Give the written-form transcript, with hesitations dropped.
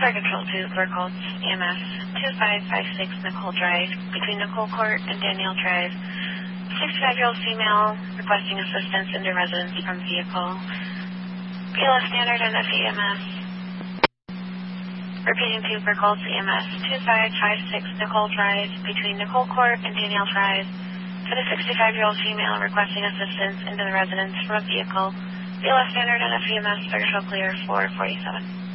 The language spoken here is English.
Fire Control 2, Clerk Holtz, EMS 2556 Nicole Drive, between Nicole Court and Danielle Drive. 65-year-old female requesting assistance into residence from vehicle. BLS standard and FEMS. Repeating to Clerk Holtz, EMS 2556 Nicole Drive, between Nicole Court and Danielle Drive. For the 65-year-old female requesting assistance into the residence from a vehicle. BLS standard and FEMS, Fire Control clear 447.